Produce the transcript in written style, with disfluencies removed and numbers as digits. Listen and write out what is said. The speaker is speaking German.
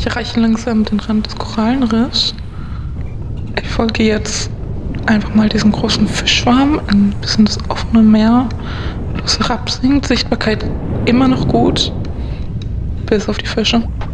Ich erreiche langsam den Rand des Korallenriffs. Ich folge jetzt einfach mal diesen großen Fischschwarm bis ins offene Meer, wo es herabsinkt. Sichtbarkeit immer noch gut, bis auf die Fische.